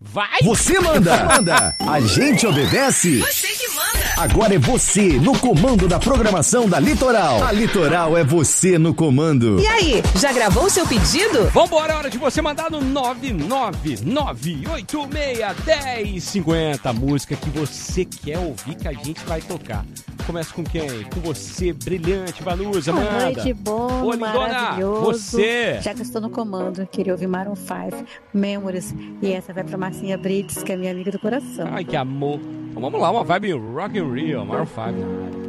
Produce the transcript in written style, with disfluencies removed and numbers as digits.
Vai! Você manda! A gente obedece! Você que manda! Agora é você no comando da programação da Litoral. A Litoral é você no comando. E aí, já gravou o seu pedido? Vambora, é hora de você mandar no 999861050 a música que você quer ouvir que a gente vai tocar. Começa com quem? Com você, brilhante, Vanusa, manda. Boa noite, bom, Ô, lindona, maravilhoso. você. Já que eu estou no comando, queria ouvir Maroon 5, Memories. E essa vai pra Marcinha Brits, que é minha amiga do coração. Ai, que amor. Então, vamos lá, uma vibe rock and roll, Maroon 5 na área.